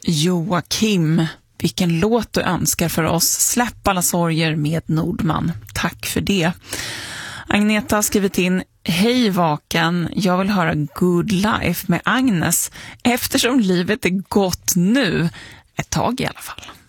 Joakim, vilken låt du önskar för oss. Släpp alla sorger med Nordman. Tack för det. Agneta har skrivit in: Hej Vaken, jag vill höra Good Life med Agnes eftersom livet är gott nu. Ett tag i alla fall.